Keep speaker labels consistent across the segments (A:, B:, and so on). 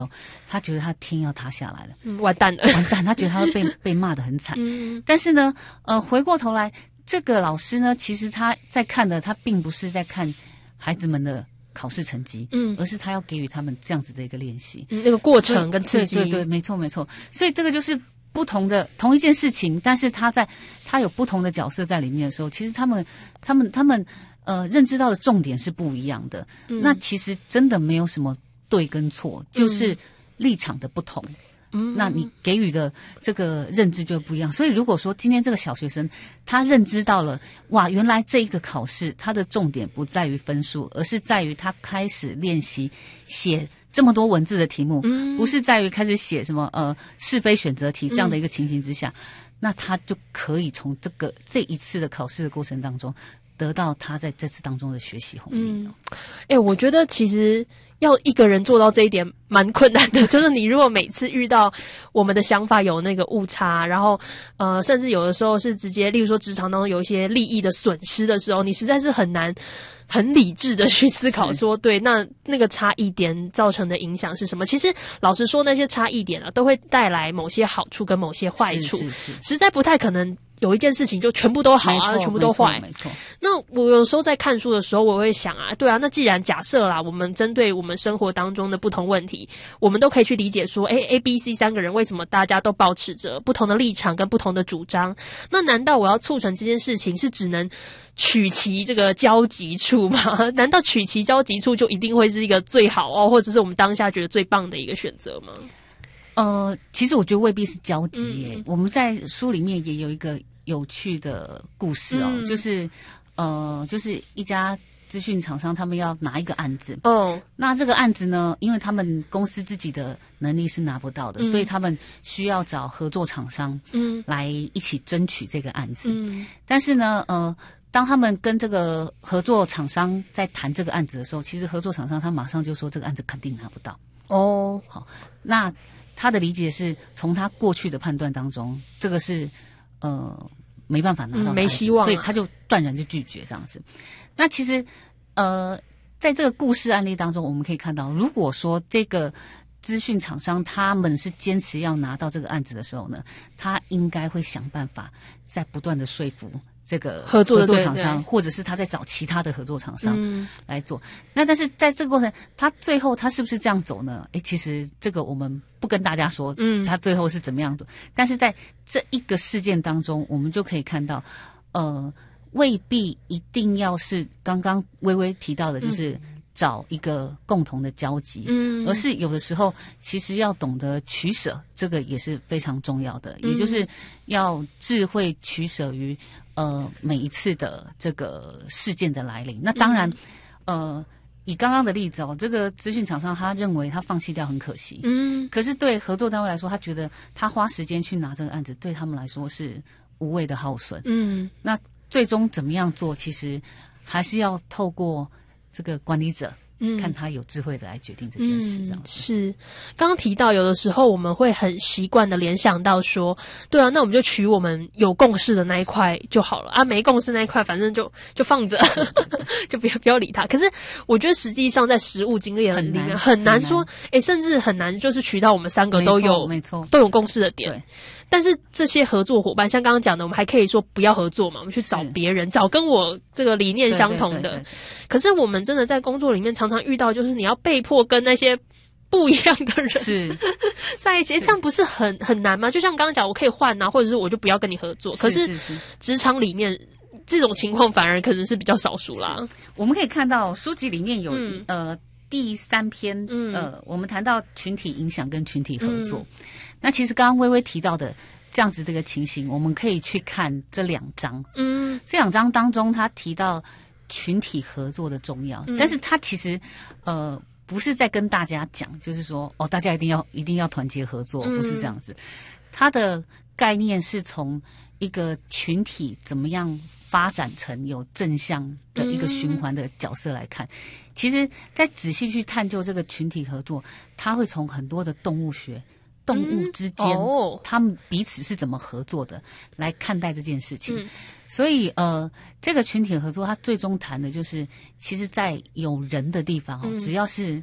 A: 他觉得他天要塌下来了，
B: 完蛋了，
A: 完蛋，他觉得他会被骂得很惨。但是呢，回过头来，这个老师呢，其实他在看的，他并不是在看孩子们的考试成绩，而是他要给予他们这样子的一个练习，
B: 那个过程跟刺激，
A: 对，没错。所以这个就是不同的同一件事情，但是他有不同的角色在里面的时候，其实他们认知到的重点是不一样的。那其实真的没有什么对跟错，就是立场的不同。那你给予的这个认知就不一样。所以如果说今天这个小学生他认知到了，哇，原来这一个考试它的重点不在于分数，而是在于他开始练习写这么多文字的题目，不是在于开始写什么是非选择题这样的一个情形之下，那他就可以从这一次的考试的过程当中得到他在这次当中的学习红利。
B: 我觉得其实要一个人做到这一点蛮困难的，就是你如果每次遇到我们的想法有那个误差，然后甚至有的时候是直接，例如说职场当中有一些利益的损失的时候，你实在是很难很理智的去思考说，对，那个差异点造成的影响是什么？其实老实说，那些差异点都会带来某些好处跟某些坏处，实在不太可能有一件事情就全部都好啊，全部都坏。
A: 没错。
B: 那我有时候在看书的时候，我会想啊，对啊，那既然假设啦，我们针对我们生活当中的不同问题，我们都可以去理解说，A、B、C 三个人为什么大家都抱持着不同的立场跟不同的主张？那难道我要促成这件事情是只能取其这个交集处吗？难道取其交集处就一定会是一个最好哦，或者是我们当下觉得最棒的一个选择吗？
A: 其实我觉得未必是交集耶。我们在书里面也有一个有趣的故事哦，就是一家资讯厂商他们要拿一个案子，那这个案子呢，因为他们公司自己的能力是拿不到的，所以他们需要找合作厂商来一起争取这个案子。但是呢，当他们跟这个合作厂商在谈这个案子的时候，其实合作厂商他马上就说这个案子肯定拿不到。好，那他的理解是从他过去的判断当中，这个是没办法拿到，
B: 没希望，
A: 所以他就断然就拒绝这样子。那其实在这个故事案例当中，我们可以看到，如果说这个资讯厂商他们是坚持要拿到这个案子的时候呢，他应该会想办法在不断的说服这个合作厂商，或者是他在找其他的合作厂商来做。那但是在这个过程，他最后他是不是这样走呢？其实这个我们不跟大家说，他最后是怎么样走。但是在这一个事件当中，我们就可以看到，未必一定要是刚刚微微提到的，就是找一个共同的交集，而是有的时候其实要懂得取舍，这个也是非常重要的，也就是要智慧取舍于每一次的这个事件的来临。那当然，以刚刚的例子这个资讯厂商他认为他放弃掉很可惜，可是对合作单位来说，他觉得他花时间去拿这个案子，对他们来说是无谓的耗损。那最终怎么样做，其实还是要透过这个管理者，看他有智慧的来决定这件事，这样
B: 是。刚刚提到有的时候我们会很习惯的联想到说，对啊，那我们就取我们有共识的那一块就好了啊，没共识那一块反正就放着，就不要理他。可是我觉得实际上在实务经历里面很难说，甚至很难就是取到我们三个都有
A: 没错
B: 都有共识的点。
A: 对。
B: 但是这些合作伙伴，像刚刚讲的，我们还可以说不要合作嘛，我们去找别人，找跟我这个理念相同的。可是我们真的在工作里面常常遇到，就是你要被迫跟那些不一样的人在一起，这样不是很难吗？就像刚刚讲，我可以换啊，或者是我就不要跟你合作。可是职场里面这种情况反而可能是比较少数啦。
A: 我们可以看到书籍里面有第3篇，我们谈到群体影响跟群体合作。那其实刚刚微微提到的这样子这个情形，我们可以去看这2章。这2章当中，他提到群体合作的重要，但是他其实不是在跟大家讲，就是说大家一定要团结合作，不是这样子。他的概念是从一个群体怎么样发展成有正向的一个循环的角色来看。其实，在仔细去探究这个群体合作，他会从很多的动物学。动物之间，他们彼此是怎么合作的，来看待这件事情。所以，这个群体合作，它最终谈的就是，其实，在有人的地方只要是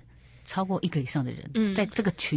A: 超过1个以上的人，在这个群